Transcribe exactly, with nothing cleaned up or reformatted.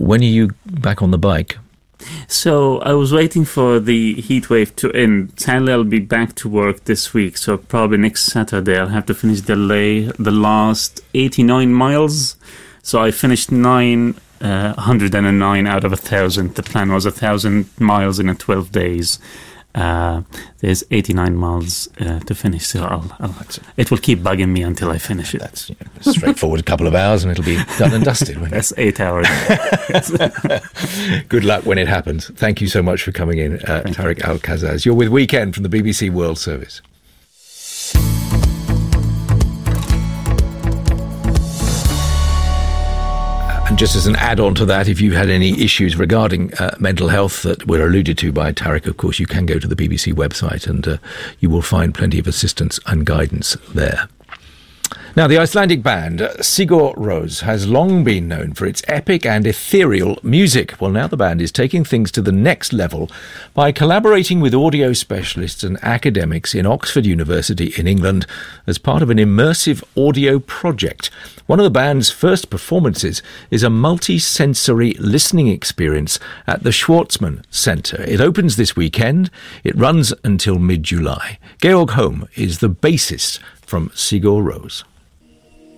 when are you back on the bike? So I was waiting for the heat wave to end. Sadly, I'll be back to work this week, so probably next Saturday I'll have to finish the lay, the last eighty-nine miles. So I finished nine, uh, one hundred nine out of a thousand. The plan was a thousand miles in a twelve days. Uh, there's eighty-nine miles uh, to finish, so I'll, I'll, it will keep bugging me until I finish it. That's you know, straightforward, a couple of hours and it'll be done and dusted. That's eight hours. Good luck when it happens. Thank you so much for coming in, uh, Tariq Al-Kazzaz. You're with Weekend from the B B C World Service. And just as an add-on to that, if you've had any issues regarding uh, mental health that were alluded to by Tariq, of course, you can go to the B B C website and uh, you will find plenty of assistance and guidance there. Now, the Icelandic band Sigur Rós has long been known for its epic and ethereal music. Well, now the band is taking things to the next level by collaborating with audio specialists and academics in Oxford University in England as part of an immersive audio project. One of the band's first performances is a multi-sensory listening experience at the Schwartzman Centre. It opens this weekend. It runs until mid-July. Georg Holm is the bassist from Sigur Rós.